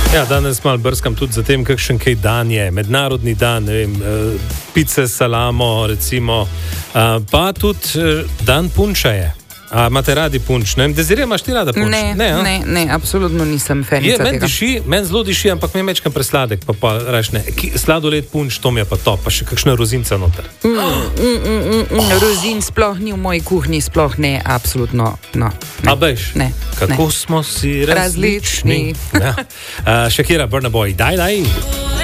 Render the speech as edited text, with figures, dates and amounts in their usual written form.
Ja, danes malo brskam tudi za tem, kakšen kaj dan je. Mednarodni dan, ne vem, pice, salamo, recimo, pa tudi dan punča je. A imate radi punč? Ne, Dezirje, imaš ti rada punč? Ne, absolutno nisem fanica tega. Meni zelo diši, ampak mi je mečkam presladek, pa reš ne. Sladoled punč, to mi je pa top, pa še kakšna rozinca noter. Rozin sploh ni v moji kuhinji, sploh ne, absolutno. No, ne. A bejš? Ne. Kako smo si različni. Ja. Shakira, Burna Boy, daj.